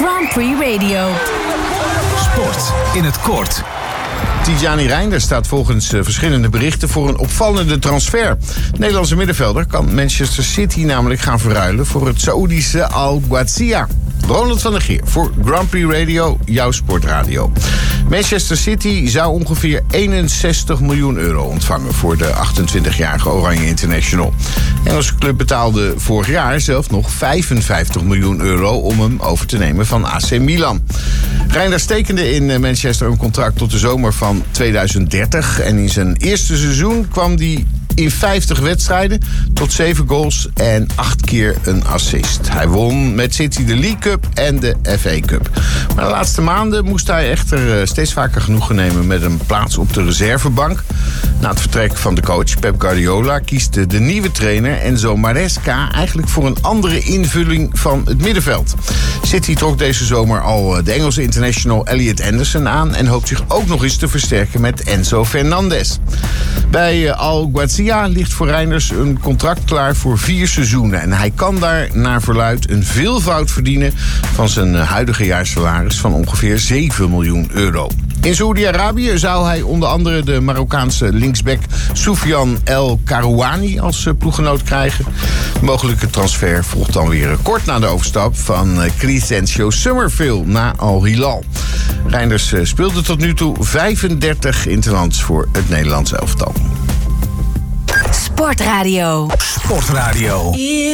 Grand Prix Radio. Sport in het kort. Tijani Reinders staat volgens verschillende berichten voor een opvallende transfer. De Nederlandse middenvelder kan Manchester City namelijk gaan verruilen voor het Saoedische Al Ghaziya. Ronald van der Geer voor Grand Prix Radio, jouw sportradio. Manchester City zou ongeveer 61 miljoen euro ontvangen voor de 28-jarige Oranje International. De Engelse club betaalde vorig jaar zelf nog 55 miljoen euro om hem over te nemen van AC Milan. Reinders tekende in Manchester een contract tot de zomer van 2030 en in zijn eerste seizoen kwam hij in 50 wedstrijden tot 7 goals en 8 keer een assist. Hij won met City de League Cup en de FA Cup. Maar de laatste maanden moest hij echter steeds vaker genoegen nemen met een plaats op de reservebank. Na het vertrek van de coach Pep Guardiola kiest de nieuwe trainer Enzo Maresca eigenlijk voor een andere invulling van het middenveld. City trok deze zomer al de Engelse international Elliot Anderson aan en hoopt zich ook nog eens te versterken met Enzo Fernandez. Bij Al Ghaziya ligt voor Reinders een contract klaar voor 4 seizoenen. En hij kan daar naar verluidt een veelvoud verdienen van zijn huidige jaarsalaris van ongeveer 7 miljoen euro. In Saoedi-Arabië zou hij onder andere de Marokkaanse linksback Soufiane El Karouani als ploeggenoot krijgen. De mogelijke transfer volgt dan weer kort na de overstap van Crescencio Summerville naar Al Hilal. Reinders speelde tot nu toe 35 interlands voor het Nederlands elftal. Sportradio. Sportradio.